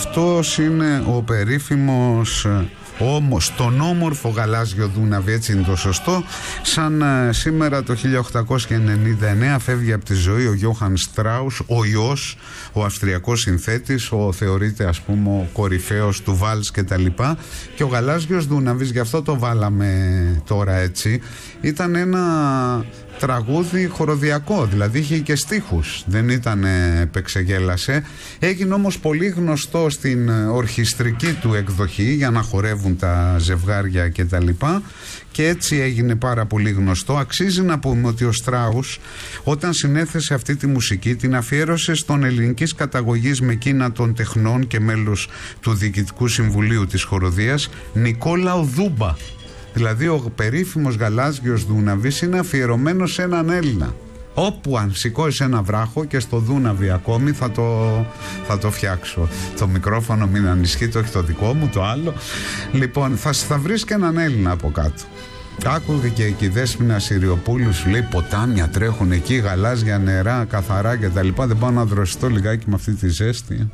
Αυτός είναι ο περίφημος τον όμορφο γαλάζιο Δούναβι, έτσι είναι το σωστό. Σαν σήμερα το 1899 φεύγει από τη ζωή ο Γιώχαν Στράους, ο ιός, ο αυστριακός συνθέτης, θεωρείται ας πούμε ο κορυφαίος του βάλς και τα λοιπά. Και ο γαλάζιος Δούναβης, γι' αυτό το βάλαμε τώρα έτσι, ήταν ένα τραγούδι χοροδιακό, δηλαδή είχε και στίχους, δεν ήταν επεξεγέλασε. Έγινε όμως πολύ γνωστό στην ορχιστρική του εκδοχή για να χορεύουν τα ζευγάρια και τα λοιπά, και έτσι έγινε πάρα πολύ γνωστό. Αξίζει να πούμε ότι ο Στράους, όταν συνέθεσε αυτή τη μουσική, την αφιέρωσε στον ελληνικής καταγωγής μεκίνα των τεχνών και μέλος του Διοικητικού Συμβουλίου της Χοροδίας, Νικόλαο Δούμπα. Δηλαδή ο περίφημος γαλάζιος Δούναβης είναι αφιερωμένος σε έναν Έλληνα. Όπου αν σηκώσει ένα βράχο, και στο Δούναβι ακόμη, θα το φτιάξω. Το μικρόφωνο μην ανισχύει, όχι το δικό μου, το άλλο. Λοιπόν, θα βρεις και έναν Έλληνα από κάτω. Άκουγε και εκεί η Δέσποινα Συριοπούλου, σου λέει ποτάμια τρέχουν εκεί, γαλάζια νερά, καθαρά κτλ. Δεν πάω να δροσιστώ λιγάκι με αυτή τη ζέστη.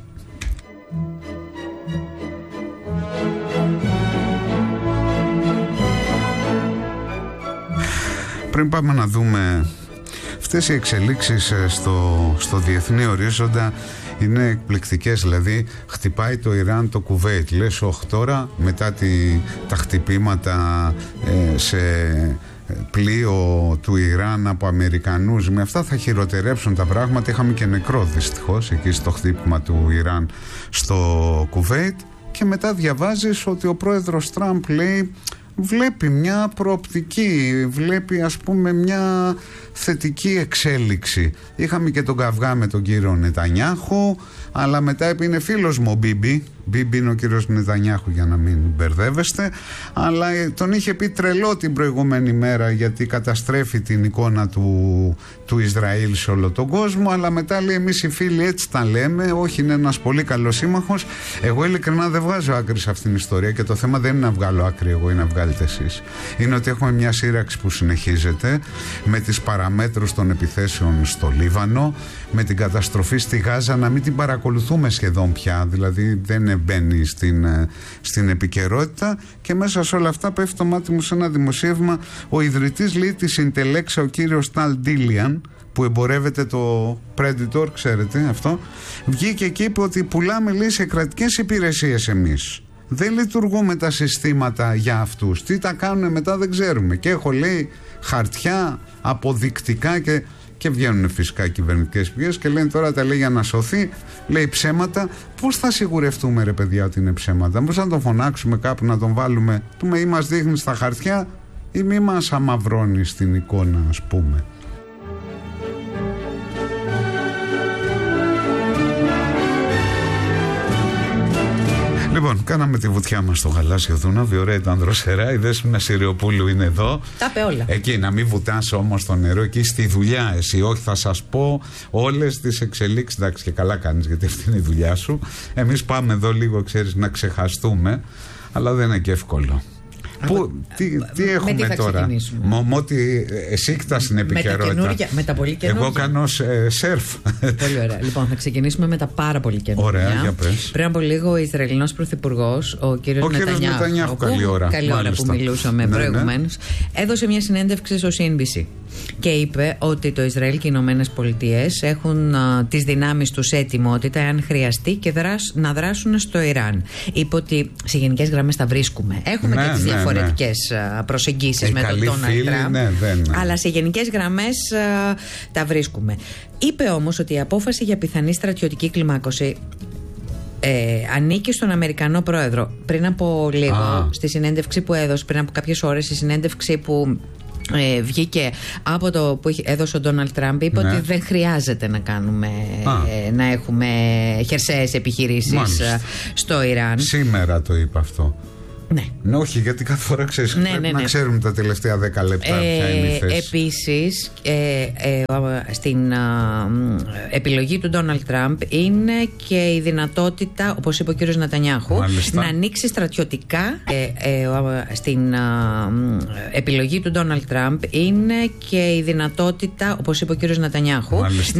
Πριν πάμε να δούμε αυτές οι εξελίξεις στο διεθνή ορίζοντα, είναι εκπληκτικές. Δηλαδή χτυπάει το Ιράν το Κουβέιτ, λες τώρα μετά τα χτυπήματα σε πλοίο του Ιράν από Αμερικανούς, με αυτά θα χειροτερέψουν τα πράγματα. Είχαμε και νεκρό δυστυχώς εκεί στο χτύπημα του Ιράν στο Κουβέιτ, και μετά διαβάζεις ότι ο πρόεδρος Τραμπ λέει βλέπει μια προοπτική, βλέπει ας πούμε μια θετική εξέλιξη. Είχαμε και τον καυγά με τον κύριο Νετανιάχου, αλλά μετά είναι φίλος μου ο Μπίμπι. Μπίμπι είναι ο κύριος Νετανιάχου, για να μην μπερδεύεστε, αλλά τον είχε πει τρελό την προηγούμενη μέρα γιατί καταστρέφει την εικόνα του Ισραήλ σε όλο τον κόσμο, αλλά μετά λέει εμείς οι φίλοι έτσι τα λέμε, όχι, είναι ένας πολύ καλός σύμμαχος. Εγώ ειλικρινά δεν βγάζω άκρη σε αυτήν την ιστορία, και το θέμα δεν είναι να βγάλω άκρη εγώ ή να βγάλετε εσείς. Είναι ότι έχουμε μια σύραξη που συνεχίζεται με τις παραμέτρους των επιθέσεων στο Λίβανο, με την καταστροφή στη Γάζα να μην την παρακολουθούμε σχεδόν πια, δηλαδή δεν μπαίνει στην επικαιρότητα, και μέσα σε όλα αυτά πέφτει το μάτι μου σε ένα δημοσίευμα. Ο ιδρυτής λέει της Intelexa, ο κύριος Ταλ Ντίλιαν, που εμπορεύεται το Predator, ξέρετε αυτό, βγήκε και είπε ότι πουλάμε, λέει, σε κρατικές υπηρεσίες εμείς. Δεν λειτουργούμε τα συστήματα για αυτούς. Τι τα κάνουν μετά δεν ξέρουμε. Και έχω, λέει, χαρτιά αποδεικτικά, και βγαίνουν φυσικά κυβερνητικές πηγές και λένε τώρα τα λέει για να σωθεί, λέει ψέματα. Πώς θα σιγουρευτούμε, ρε παιδιά, ότι είναι ψέματα? Πώς να τον φωνάξουμε κάπου, να τον βάλουμε, πούμε, ή μας δείχνει στα χαρτιά ή μη μας αμαυρώνει στην εικόνα, ας πούμε. Λοιπόν, κάναμε τη βουτιά μας στο γαλάζιο Δούναβι. Ωραία ήταν δροσερά. Η Δέσποινα Συριοπούλου είναι εδώ. Τα είπε όλα. Εκεί, να μην βουτάς όμως το νερό, εκεί στη δουλειά εσύ. Όχι, θα σας πω όλες τις εξελίξεις. Εντάξει, και καλά κάνεις, γιατί αυτή είναι η δουλειά σου. Εμείς πάμε εδώ λίγο, ξέρεις, να ξεχαστούμε. Αλλά δεν είναι και εύκολο. Τι έχουμε τώρα? Ότι εσύ κτάς στην επικαιρότητα. Με τα πολύ καινούργια. Εγώ κάνω σερφ. Πολύ ωραία. Λοιπόν, θα ξεκινήσουμε με τα πάρα πολύ καινούργια. Ωραία, για πες. Πριν από λίγο ο Ισραηλινός Πρωθυπουργός, ο κύριος Νετανιάχου, καλή ώρα που μιλούσαμε προηγουμένως, έδωσε μια συνέντευξη στο CNBC και είπε ότι το Ισραήλ και οι Ηνωμένες Πολιτείες έχουν τις δυνάμεις τους σε ετοιμότητα εάν χρειαστεί και να δράσουν στο Ιράν. Είπε ότι σε γενικές γραμμές τα βρίσκουμε. Έχουμε και τις διαφορετικές προσεγγίσεις με τον Ντόναλντ Τραμπ, αλλά σε γενικές γραμμές τα βρίσκουμε. Είπε όμως ότι η απόφαση για πιθανή στρατιωτική κλιμάκωση ανήκει στον Αμερικανό πρόεδρο. Πριν από λίγο, στη συνέντευξη που έδωσε, πριν από κάποιες ώρες, στη συνέντευξη που βγήκε από το που έδωσε ο Ντόναλντ Τραμπ, είπε ότι δεν χρειάζεται να κάνουμε να έχουμε χερσαίες επιχειρήσεις στο Ιράν. Σήμερα το είπε αυτό. Ναι, όχι, γιατί κάθε φορά πρέπει να ξέρουμε τα τελευταία 10 λεπτά ποια είναι η θέση. Επίσης, στην επιλογή του Ντόναλντ Τραμπ είναι και η δυνατότητα, όπως είπε ο κύριος Νετανιάχου, να ανοίξει στρατιωτικά. Στην επιλογή του Ντόναλντ Τραμπ είναι και η δυνατότητα, όπως είπε ο κύριος Νετανιάχου,